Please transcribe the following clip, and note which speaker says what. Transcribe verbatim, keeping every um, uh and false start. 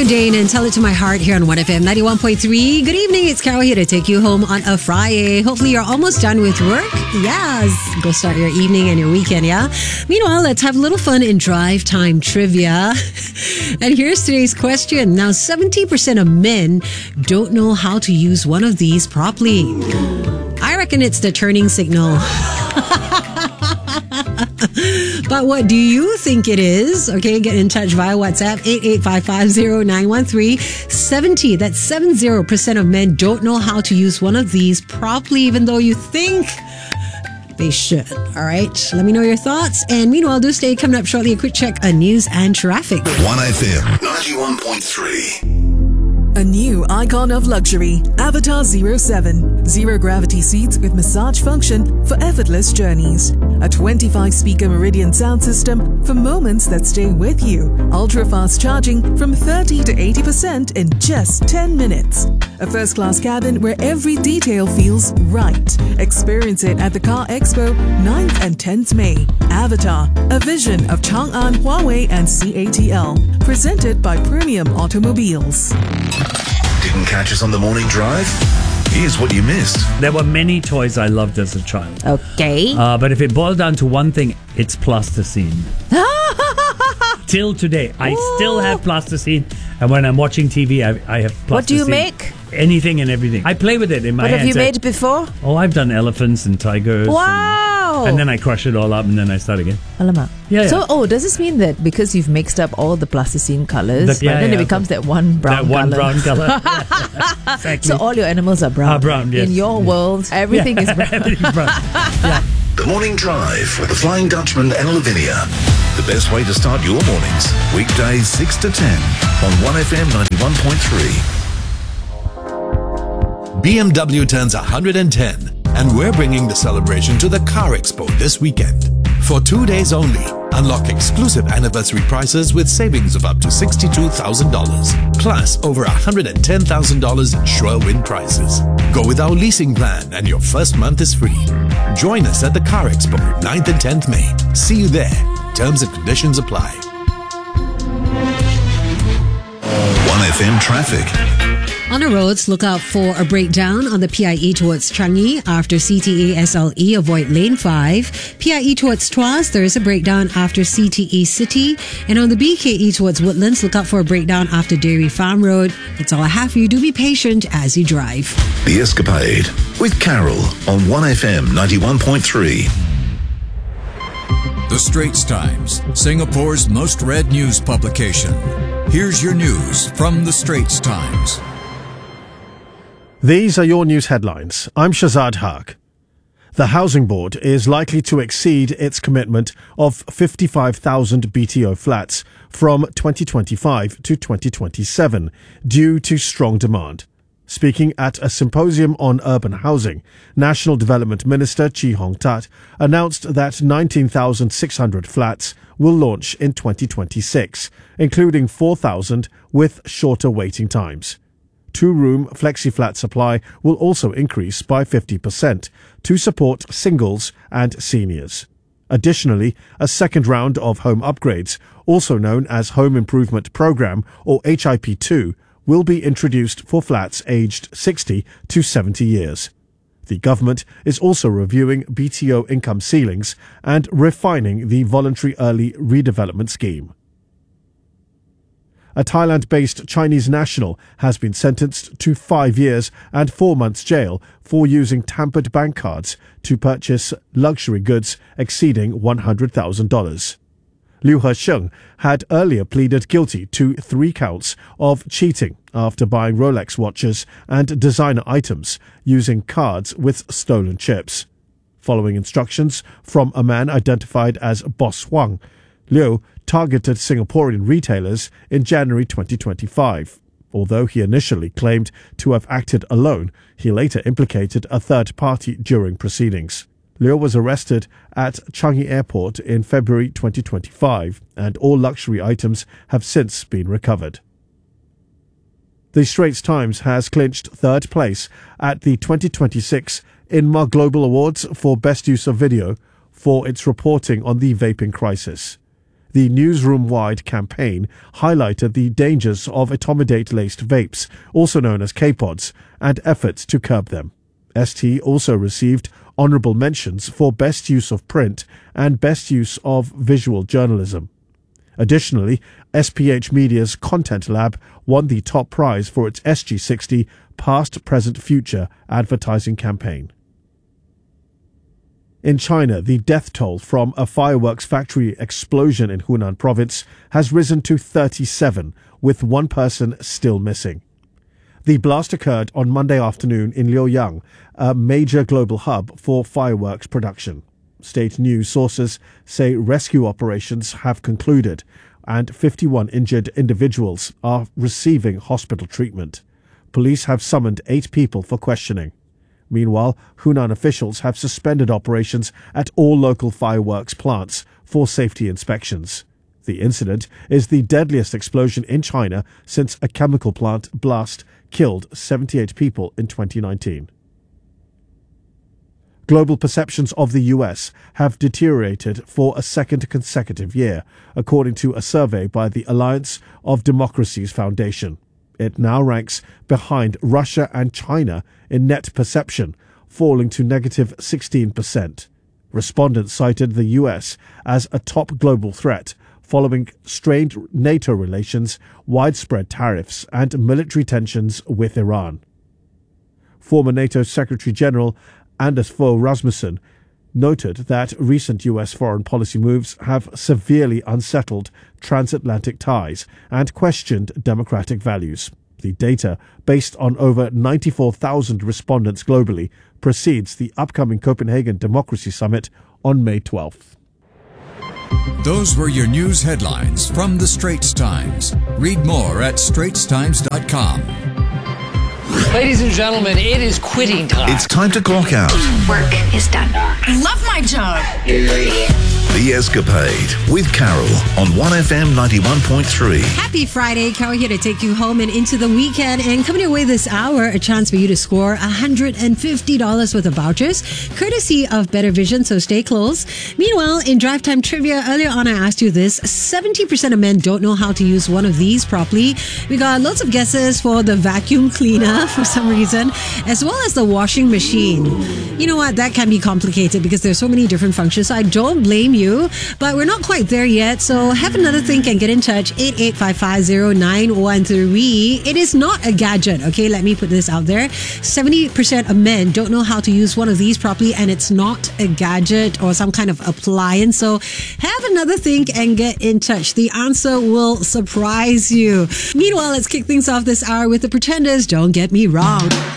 Speaker 1: Dane and Tell It to My Heart here on one F M ninety-one point three. Good evening, it's Carol here to take you home on a Friday. Hopefully you're almost done with work. Yes, go start your evening and your weekend, yeah? Meanwhile, let's have a little fun in drive time trivia. And here's today's question. Now, seventy percent of men don't know how to use one of these properly. I reckon it's the turning signal. But what do you think it is? Okay, get in touch via WhatsApp eight eight five five zero nine one three. seventy, that's seventy percent of men don't know how to use one of these properly, even though you think they should. All right, let me know your thoughts. And meanwhile, do stay. Coming up shortly, a quick check on news and traffic.
Speaker 2: one F M ninety-one point three.
Speaker 3: A new icon of luxury, Avatar zero seven. Zero gravity seats with massage function for effortless journeys. A twenty-five speaker Meridian sound system for moments that stay with you. Ultra fast charging from thirty to eighty percent in just ten minutes. A first class cabin where every detail feels right. Experience it at the Car Expo ninth and tenth May. Avatar, a vision of Chang'an, Huawei and C A T L. Presented by Premium Automobiles.
Speaker 2: Didn't catch us on the morning drive? Here's what you missed.
Speaker 4: There were many toys I loved as a child.
Speaker 1: Okay.
Speaker 4: Uh, but if it boiled down to one thing, it's plasticine. Till today, I
Speaker 5: Ooh.
Speaker 4: still have plasticine. And when I'm watching T V, I, I have plasticine.
Speaker 5: What do you make?
Speaker 4: Anything and everything. I play with it in my
Speaker 5: What
Speaker 4: hands.
Speaker 5: have you made before?
Speaker 4: Oh, I've done elephants and tigers.
Speaker 5: Wow!
Speaker 4: And, and then I crush it all up and then I start again.
Speaker 5: Alamak.
Speaker 4: Yeah,
Speaker 5: So,
Speaker 4: yeah.
Speaker 5: oh, does this mean that because you've mixed up all the plasticine colours,
Speaker 4: The- yeah,
Speaker 5: then
Speaker 4: yeah,
Speaker 5: it becomes that one brown
Speaker 4: that one
Speaker 5: colour?
Speaker 4: brown color. Yeah, exactly.
Speaker 5: So all your animals are brown.
Speaker 4: Are brown, yes.
Speaker 5: In your
Speaker 4: Yeah.
Speaker 5: world, everything
Speaker 4: Yeah,
Speaker 5: is brown.
Speaker 4: everything's brown. Yeah.
Speaker 2: The Morning Drive with the Flying Dutchman and Lavinia. The best way to start your mornings. Weekdays six to ten on one F M ninety-one point three.
Speaker 6: B M W turns one hundred ten, and we're bringing the celebration to the Car Expo this weekend. For two days only, unlock exclusive anniversary prices with savings of up to sixty-two thousand dollars, plus over one hundred ten thousand dollars in sure win prizes. Go with our leasing plan and your first month is free. Join us at the Car Expo, ninth and tenth May. See you there. Terms and conditions apply.
Speaker 2: one F M traffic.
Speaker 1: On the roads, look out for a breakdown on the P I E towards Changi after C T A S L E. Avoid lane five. P I E towards Tuas, there is a breakdown after C T E City. And on the B K E towards Woodlands, look out for a breakdown after Dairy Farm Road. That's all I have for you. Do be patient as you drive.
Speaker 2: The Escapade with Carol on one F M ninety-one point three.
Speaker 7: The Straits Times, Singapore's most read news publication. Here's your news from The Straits Times.
Speaker 8: These are your news headlines. I'm Shazad Haq. The Housing Board is likely to exceed its commitment of fifty-five thousand B T O flats from twenty twenty-five to twenty twenty-seven due to strong demand. Speaking at a symposium on urban housing, National Development Minister Chee Hong Tat announced that nineteen thousand six hundred flats will launch in twenty twenty-six, including four thousand with shorter waiting times. Two-room flexi-flat supply will also increase by fifty percent to support singles and seniors. Additionally, a second round of home upgrades, also known as Home Improvement Programme or H I P two, will be introduced for flats aged sixty to seventy years. The government is also reviewing B T O income ceilings and refining the voluntary early redevelopment scheme. A Thailand-based Chinese national has been sentenced to five years and four months jail for using tampered bank cards to purchase luxury goods exceeding one hundred thousand dollars. Liu Hesheng had earlier pleaded guilty to three counts of cheating after buying Rolex watches and designer items using cards with stolen chips. Following instructions from a man identified as Boss Huang, Liu targeted Singaporean retailers in January twenty twenty-five. Although he initially claimed to have acted alone, he later implicated a third party during proceedings. Liu was arrested at Changi Airport in February twenty twenty-five, and all luxury items have since been recovered. The Straits Times has clinched third place at the twenty twenty-six Inma Global Awards for Best Use of Video for its reporting on the vaping crisis. The newsroom-wide campaign highlighted the dangers of etomidate-laced vapes, also known as K-pods, and efforts to curb them. S T also received honourable mentions for best use of print and best use of visual journalism. Additionally, S P H Media's Content Lab won the top prize for its S G sixty Past, Present, Future advertising campaign. In China, the death toll from a fireworks factory explosion in Hunan province has risen to thirty-seven, with one person still missing. The blast occurred on Monday afternoon in Liuyang, a major global hub for fireworks production. State news sources say rescue operations have concluded and fifty-one injured individuals are receiving hospital treatment. Police have summoned eight people for questioning. Meanwhile, Hunan officials have suspended operations at all local fireworks plants for safety inspections. The incident is the deadliest explosion in China since a chemical plant blast killed seventy-eight people in twenty nineteen. Global perceptions of the U S have deteriorated for a second consecutive year, according to a survey by the Alliance of Democracies Foundation. It now ranks behind Russia and China in net perception, falling to negative sixteen percent. Respondents cited the U S as a top global threat, following strained NATO relations, widespread tariffs, and military tensions with Iran. Former NATO Secretary-General Anders Fogh Rasmussen noted that recent U S foreign policy moves have severely unsettled transatlantic ties and questioned democratic values. The data, based on over ninety-four thousand respondents globally, precedes the upcoming Copenhagen Democracy Summit on May twelfth.
Speaker 7: Those were your news headlines from the Straits Times. Read more at straits times dot com.
Speaker 9: Ladies and gentlemen, it is quitting time.
Speaker 2: It's time to clock out.
Speaker 10: Work is done.
Speaker 11: I love my job.
Speaker 2: The Escapade with Carol on one F M ninety-one point three.
Speaker 1: Happy Friday. Carol here to take you home and into the weekend. And coming your way this hour, a chance for you to score one hundred fifty dollars worth of vouchers, courtesy of Better Vision, so stay close. Meanwhile, in Drive Time Trivia, earlier on I asked you this, seventy percent of men don't know how to use one of these properly. We got lots of guesses for the vacuum cleaner for some reason, as well as the washing machine. You know what? That can be complicated because there's so many different functions, so I don't blame you. But we're not quite there yet, so have another think and get in touch. eight eight five five zero nine one three. It is not a gadget, okay? Let me put this out there. seventy percent of men don't know how to use one of these properly, and it's not a gadget or some kind of appliance. So have another think and get in touch. The answer will surprise you. Meanwhile, let's kick things off this hour with the Pretenders. Don't get me wrong.